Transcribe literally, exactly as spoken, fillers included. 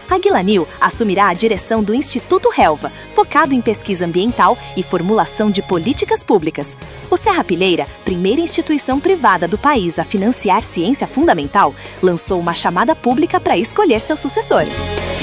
A Guilanil assumirá a direção do Instituto Helva, focado em pesquisa ambiental e formulação de políticas públicas. O Serrapilheira, primeira instituição privada do país a financiar ciência fundamental, lançou uma chamada pública para escolher seu sucessor.